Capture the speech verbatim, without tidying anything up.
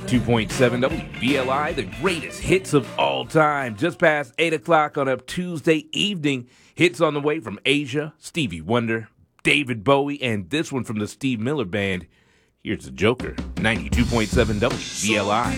ninety-two point seven W V L I, the greatest hits of all time. Just past eight o'clock on a Tuesday evening. Hits on the way from Asia, Stevie Wonder, David Bowie, and this one from the Steve Miller Band. Here's the Joker, ninety-two point seven W V L I.